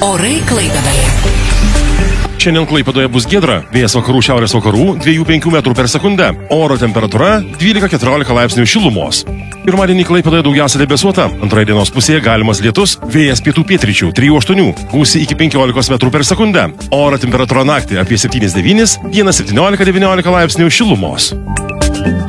Orai Klaipėdoje. Šiandien Klaipėdoje bus giedra, vėjas vakarų šiaurės vakarų 2–5 metrų per sekundę, oro temperatūra 12–14 laipsnių šilumos. Pirmadienį Klaipėdoje daugiausia debesuota, antroje dienos pusėje galimas lietus, vėjas pietų pietryčių 3–8, gūsiai iki 15 metrų per sekundę, oro temperatūra naktį apie 7–9, dieną 17–19 laipsnių šilumos.